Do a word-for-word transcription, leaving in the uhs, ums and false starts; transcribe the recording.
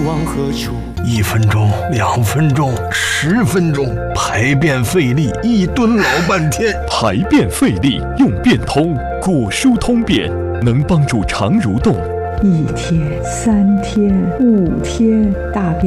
往何处？ 一分钟，两分钟，十分钟，排便费力，一蹲老半天。 排便费力，用便通果蔬通便，能帮助肠蠕动。 一天、三天、五天，大便